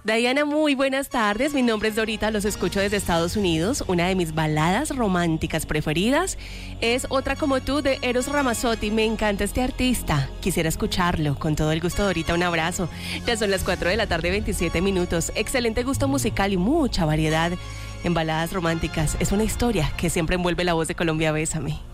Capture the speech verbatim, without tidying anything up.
Diana, muy buenas tardes. Mi nombre es Dorita, los escucho desde Estados Unidos. Una de mis baladas románticas preferidas es Otra como tú de Eros Ramazzotti. Me encanta este artista. Quisiera escucharlo. Con todo el gusto, Dorita, un abrazo. Ya son las cuatro de la tarde, veintisiete minutos. Excelente gusto musical y mucha variedad en baladas románticas. Es una historia que siempre envuelve la voz de Colombia. Bésame.